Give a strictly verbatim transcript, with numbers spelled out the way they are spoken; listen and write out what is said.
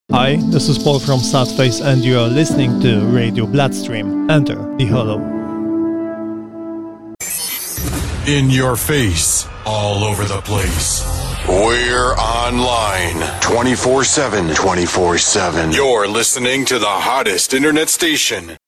Hi, this is Paul from Sadface and you are listening to Radio Bloodstream. Enter the Hollow. In your face, all over the place. We're online twenty-four seven, twenty-four seven. You're listening to the hottest internet station